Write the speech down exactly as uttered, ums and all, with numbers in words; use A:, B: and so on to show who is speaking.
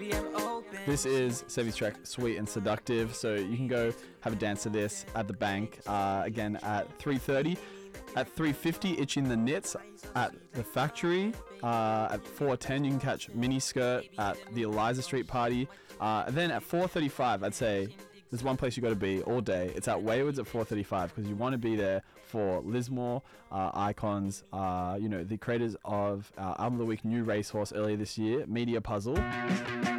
A: This is Sevi's track Sweet and Seductive, so you can go have a dance to this at the bank, uh, again at three thirty. At three fifty, Itching the Knits at the Factory. Uh, at four ten, you can catch Mini Skirt at the Eliza Street Party. Uh, and then at four thirty-five, I'd say there's one place you got to be all day. It's at Wayward's at four thirty-five because you want to be there for Lismore, uh, Icons, uh, you know, the creators of our Album of the Week New Racehorse earlier this year, Media Puzzle.